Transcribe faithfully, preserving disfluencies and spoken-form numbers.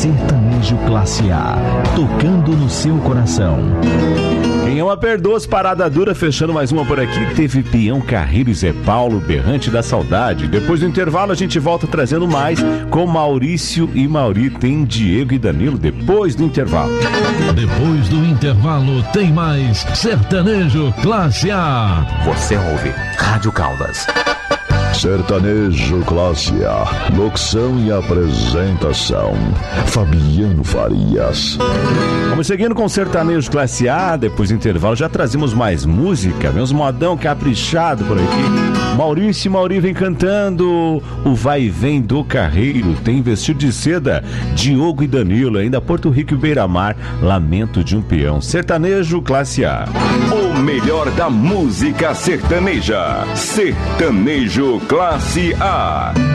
Sertanejo Classe A, tocando no seu coração. Quem ama perdoa-se, parada dura, fechando mais uma por aqui. Teve Peão Carreiro e Zé Paulo, Berrante da Saudade. Depois do intervalo a gente volta trazendo mais com Maurício e Mauri. Tem Diego e Danilo depois do intervalo. Depois do intervalo tem mais Sertanejo Classe A. Você ouve Rádio Caldas. Sertanejo Classe A, locução e apresentação, Fabiano Farias. Vamos seguindo com o Sertanejo Classe A. Depois do intervalo já trazemos mais música, meus modão caprichado por aqui. Maurício e Mauri vem cantando o Vai e Vem do Carreiro. Tem Vestido de Seda, Diogo e Danilo. Ainda Porto Rico e Beira-Mar, Lamento de um Peão. Sertanejo Classe A. O melhor da música sertaneja. Sertanejo Classe A.